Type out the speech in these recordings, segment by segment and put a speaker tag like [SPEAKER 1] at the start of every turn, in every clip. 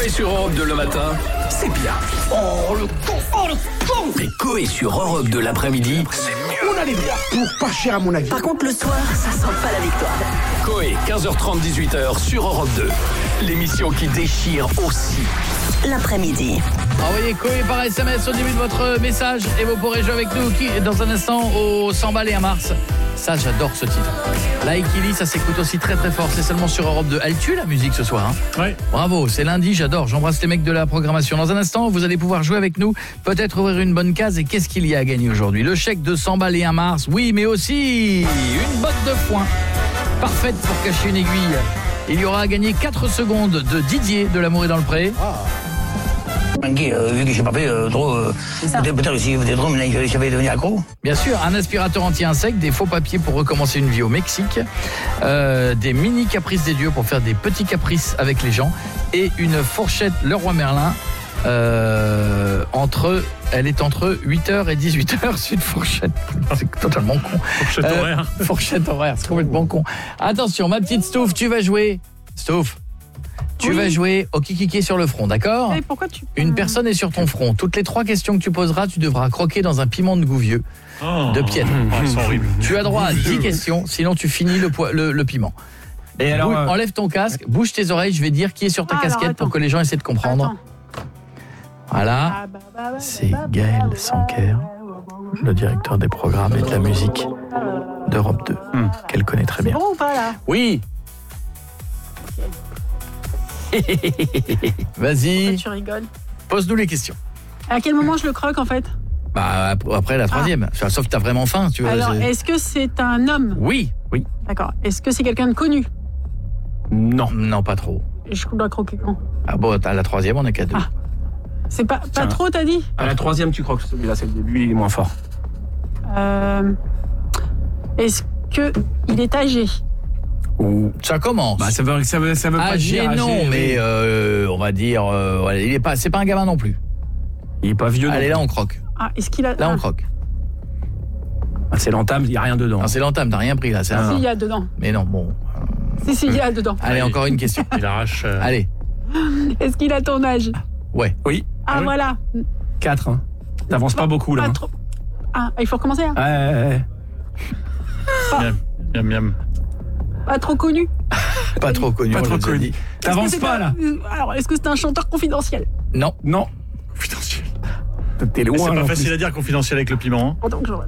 [SPEAKER 1] Coé sur Europe 2 le matin, c'est bien.
[SPEAKER 2] Oh le con.
[SPEAKER 1] Mais Coé sur Europe 2 l'après-midi, c'est mieux.
[SPEAKER 2] On allait bien, pour pas cher à mon avis.
[SPEAKER 3] Par contre, le soir, ça sent pas la victoire.
[SPEAKER 1] Coé, 15h30, 18h sur Europe 2. L'émission qui déchire aussi.
[SPEAKER 3] L'après-midi.
[SPEAKER 4] Envoyez Coé par SMS au début de votre message et vous pourrez jouer avec nous dans un instant au 100 balles et 1 mars. Ça, j'adore ce titre. Like Illy, ça s'écoute aussi très très fort. C'est seulement sur Europe 2. Elle tue la musique ce soir.
[SPEAKER 5] Oui.
[SPEAKER 4] Bravo, c'est lundi, j'adore. J'embrasse les mecs de la programmation. Dans un instant, vous allez pouvoir jouer avec nous, peut-être ouvrir une bonne case. Et qu'est-ce qu'il y a à gagner aujourd'hui? Le chèque de 100 balles et 1 mars. Oui, mais aussi une botte de foin. Parfaite pour cacher une aiguille. Il y aura à gagner 4 secondes de Didier de L'amour est dans le pré.
[SPEAKER 6] Vu que j'ai pas fait trop, peut-être si vous êtes trop, j'avais devenu accro.
[SPEAKER 4] Bien sûr, un aspirateur anti-insectes, des faux papiers pour recommencer une vie au Mexique, des mini caprices des dieux pour faire des petits caprices avec les gens, et une fourchette Leroy Merlin. Elle est entre 8h et 18h, c'est une fourchette. C'est totalement con.
[SPEAKER 5] Fourchette horaire.
[SPEAKER 4] Fourchette horaire, c'est complètement con. Attention, ma petite Stouff, tu vas jouer. Stouff, tu vas jouer au kikiki sur le front, d'accord?
[SPEAKER 7] Pourquoi tu...
[SPEAKER 4] Une personne est sur ton front. Toutes les 3 questions que tu poseras, tu devras croquer dans un piment de Gouvieux de piètre.
[SPEAKER 5] Ils sont horribles.
[SPEAKER 4] Tu as droit à 10 questions, sinon tu finis le piment.
[SPEAKER 5] Et alors,
[SPEAKER 4] enlève ton casque, bouge tes oreilles, je vais dire qui est sur ta casquette pour que les gens essaient de comprendre.
[SPEAKER 7] Attends.
[SPEAKER 4] Voilà, c'est Gaël Sanker, le directeur des programmes et de la musique d'Europe 2, qu'elle connaît très bien.
[SPEAKER 7] Bon ou pas là?
[SPEAKER 4] Oui. Vas-y,
[SPEAKER 7] Tu rigoles.
[SPEAKER 4] pose-nous les questions.
[SPEAKER 7] À quel moment je le croque en fait?
[SPEAKER 4] Bah après la 3e, sauf que t'as vraiment faim, tu vois.
[SPEAKER 7] Alors, est-ce que c'est un homme?
[SPEAKER 4] Oui.
[SPEAKER 7] D'accord. Est-ce que c'est quelqu'un de connu?
[SPEAKER 4] Non, pas trop.
[SPEAKER 7] Et je dois croquer quand?
[SPEAKER 4] Ah bon, à la 3e, on est qu'à 2.
[SPEAKER 7] Ah. C'est pas trop, t'as dit?
[SPEAKER 6] À la 3e, tu crois que celui-là, c'est le début, il est moins fort.
[SPEAKER 7] Est-ce que il est âgé?
[SPEAKER 4] Ça commence.
[SPEAKER 6] Bah, ça veut pas
[SPEAKER 4] Âgé,
[SPEAKER 6] dire
[SPEAKER 4] non, mais on va dire, il est pas, c'est pas un gamin non plus.
[SPEAKER 6] il est pas vieux.
[SPEAKER 4] Allez, là on croque.
[SPEAKER 7] Ah, est-ce qu'il a...
[SPEAKER 4] Là on croque.
[SPEAKER 6] Ah, c'est l'entame, il y a rien dedans.
[SPEAKER 4] Non, c'est l'entame, t'as rien pris là. C'est
[SPEAKER 7] Si, il y a dedans.
[SPEAKER 4] Mais non, bon.
[SPEAKER 7] Si, il y a dedans.
[SPEAKER 4] Allez, encore une question.
[SPEAKER 5] Il arrache.
[SPEAKER 4] Allez.
[SPEAKER 7] Est-ce qu'il a ton âge?
[SPEAKER 4] Ouais.
[SPEAKER 6] Oui.
[SPEAKER 7] Ah, voilà.
[SPEAKER 6] 4. Hein. T'avances pas beaucoup là.
[SPEAKER 7] Pas trop. Ah, il faut recommencer, hein?
[SPEAKER 6] Ouais.
[SPEAKER 5] Miam.
[SPEAKER 7] Pas trop connu?
[SPEAKER 4] Pas trop connu.
[SPEAKER 6] Pas
[SPEAKER 4] on
[SPEAKER 6] trop
[SPEAKER 4] l'a déjà
[SPEAKER 6] connu.
[SPEAKER 4] dit.
[SPEAKER 6] T'avances pas là.
[SPEAKER 7] Alors, est-ce que c'est un chanteur confidentiel?
[SPEAKER 4] Non.
[SPEAKER 5] Confidentiel.
[SPEAKER 6] T'es loin.
[SPEAKER 5] C'est pas
[SPEAKER 6] en
[SPEAKER 5] facile
[SPEAKER 6] plus.
[SPEAKER 5] à dire confidentiel avec le piment. Hein.
[SPEAKER 7] Autant que je...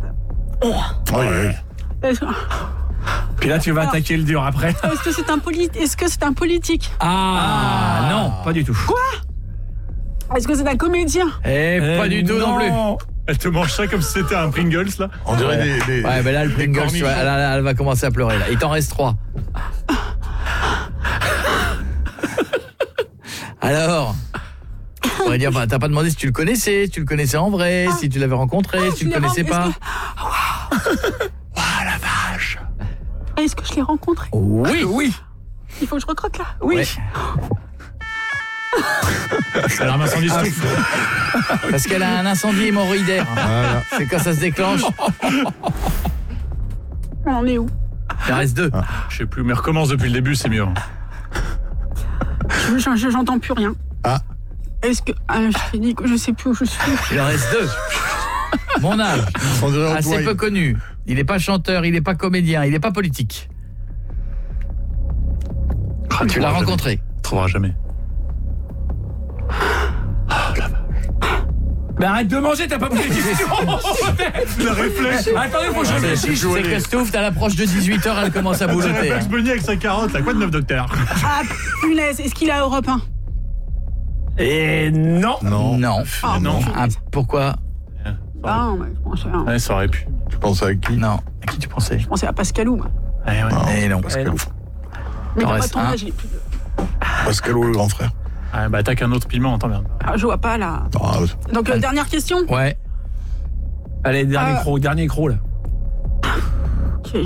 [SPEAKER 6] Puis là, tu vas attaquer le dur après.
[SPEAKER 7] Est-ce que c'est un politique?
[SPEAKER 4] Ah, non.
[SPEAKER 6] Pas du tout. Quoi?
[SPEAKER 7] Est-ce que c'est un comédien?
[SPEAKER 4] Pas du tout non plus.
[SPEAKER 5] Elle te mange ça comme si c'était un Pringles là.
[SPEAKER 8] On dirait des...
[SPEAKER 4] Ouais, mais là le Pringles, tu vois, elle va commencer à pleurer là. Il t'en reste 3. Alors, on pourrait dire, bah, t'as pas demandé si tu le connaissais en vrai, si tu l'avais rencontré, si tu le connaissais pas.
[SPEAKER 6] La vache.
[SPEAKER 7] Est-ce que je l'ai rencontré?
[SPEAKER 4] Oui.
[SPEAKER 7] Il faut que je recroque là.
[SPEAKER 4] Oui.
[SPEAKER 5] Elle a un incendie Stouff.
[SPEAKER 4] Parce qu'elle a un incendie hémorroïdaire.
[SPEAKER 8] Voilà.
[SPEAKER 4] C'est quand ça se déclenche.
[SPEAKER 7] On en est où?
[SPEAKER 4] Il en reste 2.
[SPEAKER 5] Je sais plus, mais recommence depuis le début, c'est mieux.
[SPEAKER 7] J'entends plus rien.
[SPEAKER 8] Ah.
[SPEAKER 7] Est-ce que... je dis que je sais plus où je suis.
[SPEAKER 4] Il en reste 2. Mon âge.
[SPEAKER 8] On dirait
[SPEAKER 4] Assez
[SPEAKER 8] Antoine.
[SPEAKER 4] peu connu. Il n'est pas chanteur, il n'est pas comédien, il n'est pas politique. Tu l'as rencontré.
[SPEAKER 5] Tu trouveras jamais.
[SPEAKER 6] Mais arrête de manger, t'as pas posé de question.
[SPEAKER 5] Le réflexe.
[SPEAKER 6] Attendez, faut que je réfléchisse.
[SPEAKER 4] C'est que Stouff, à l'approche de 18h, elle commence à boulotter.
[SPEAKER 5] Bugs Bunny avec sa carotte, là, quoi de neuf, docteur?
[SPEAKER 7] Ah, punaise, est-ce qu'il a Europe 1?
[SPEAKER 6] Et non.
[SPEAKER 4] Non.
[SPEAKER 7] Ah,
[SPEAKER 5] non.
[SPEAKER 4] Ah, pourquoi?
[SPEAKER 7] Ah, mais je pensais à...
[SPEAKER 5] Ouais, ça aurait pu.
[SPEAKER 8] Tu penses à qui?
[SPEAKER 4] Non. À qui tu pensais?
[SPEAKER 7] Je pensais à Pascalou, moi.
[SPEAKER 5] Ouais.
[SPEAKER 4] Eh non.
[SPEAKER 8] Pascal.
[SPEAKER 7] Mais il
[SPEAKER 4] T'en
[SPEAKER 7] a pas
[SPEAKER 4] restes
[SPEAKER 7] ton
[SPEAKER 4] un.
[SPEAKER 7] âge, il est plus...
[SPEAKER 8] Pascal le grand frère.
[SPEAKER 5] Ah, bah attaque un autre piment, t'emmerdes.
[SPEAKER 7] Ah, je vois pas, là.
[SPEAKER 8] Ah,
[SPEAKER 7] Donc, dernière question.
[SPEAKER 4] Ouais.
[SPEAKER 6] Allez, dernier croc là.
[SPEAKER 7] Ok.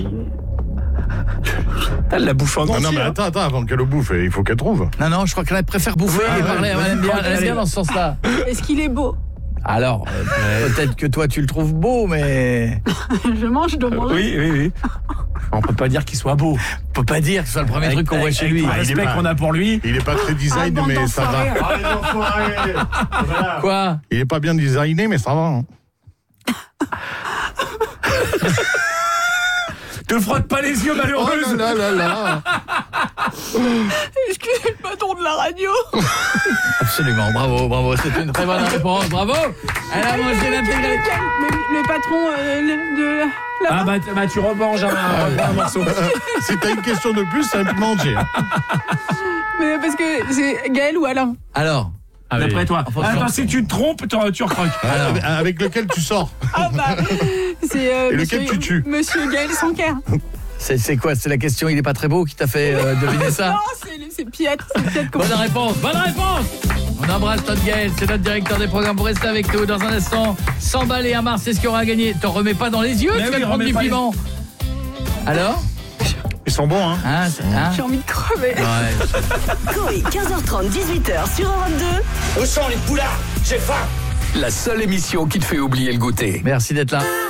[SPEAKER 6] Elle la bouffe en entier.
[SPEAKER 8] non, mais attends, avant qu'elle le bouffe, il faut qu'elle trouve.
[SPEAKER 4] Non, je crois qu'elle préfère bouffer et parler. Elle aime bien dans ce sens-là.
[SPEAKER 7] Est-ce qu'il est beau?
[SPEAKER 4] Alors, peut-être que toi tu le trouves beau, mais...
[SPEAKER 7] Je mange, je dois manger.
[SPEAKER 6] Oui.
[SPEAKER 9] On peut pas dire qu'il soit beau.
[SPEAKER 4] On peut pas dire que ce soit le premier truc qu'on voit chez lui.
[SPEAKER 9] Le
[SPEAKER 8] il est
[SPEAKER 9] respect
[SPEAKER 8] pas-
[SPEAKER 9] qu'on a pour lui.
[SPEAKER 8] Il est pas très design,
[SPEAKER 7] bande
[SPEAKER 8] mais ça
[SPEAKER 7] d'enfoirés.
[SPEAKER 8] va.
[SPEAKER 4] Quoi?
[SPEAKER 8] Il est pas bien designé, mais ça va. Hein.
[SPEAKER 9] Te frotte pas les yeux,
[SPEAKER 8] Oh
[SPEAKER 9] malheureuse.
[SPEAKER 8] là là là là.
[SPEAKER 7] Excusez le patron de la radio.
[SPEAKER 4] Absolument, bravo. C'est une très bonne réponse, bravo. Elle a mangé l'intégralité.
[SPEAKER 7] Le patron de la...
[SPEAKER 9] Bah tu remanges un morceau.
[SPEAKER 8] Si t'as une question de plus, c'est un peu manger.
[SPEAKER 7] Mais parce que c'est Gaël ou Alain.
[SPEAKER 4] Alors,
[SPEAKER 9] D'après toi.
[SPEAKER 4] Enfin,
[SPEAKER 9] Attends,
[SPEAKER 4] genre-
[SPEAKER 9] si tu te trompes, tu recroques.
[SPEAKER 8] Avec lequel tu sors.
[SPEAKER 7] Ah bah, c'est
[SPEAKER 8] Et lequel tu tues.
[SPEAKER 7] Monsieur Gaël Sanker.
[SPEAKER 4] c'est quoi? C'est la question, il est pas très beau qui t'a fait deviner ça?
[SPEAKER 7] Non, c'est Piètre.
[SPEAKER 4] Bonne réponse. On embrasse notre Gaël, c'est notre directeur des programmes. Vous restez avec nous dans un instant. 100 balles et un Mars, c'est ce qui aura gagné. T'en remets pas dans les yeux,
[SPEAKER 9] Mais
[SPEAKER 4] tu vas
[SPEAKER 9] oui,
[SPEAKER 4] te prendre
[SPEAKER 9] remets
[SPEAKER 4] du
[SPEAKER 9] pas les-
[SPEAKER 4] piment. Alors
[SPEAKER 5] Ils sont bons, hein.
[SPEAKER 4] Hein?
[SPEAKER 7] J'ai envie de crever.
[SPEAKER 4] Ouais.
[SPEAKER 3] Coé, 15h30, 18h sur Europe 2.
[SPEAKER 1] Où sont les poulards? J'ai faim. La seule émission qui te fait oublier le goûter.
[SPEAKER 4] Merci d'être là.